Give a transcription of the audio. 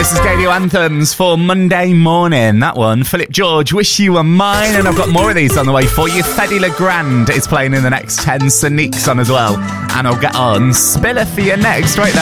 This is Radio Anthems for Monday morning. That one, Philip George, Wish You Were Mine. And I've got more of these on the way for you. Fedde Le Grand is playing in the next 10. Sonique's on as well. And I'll get on Spiller for you next, right there.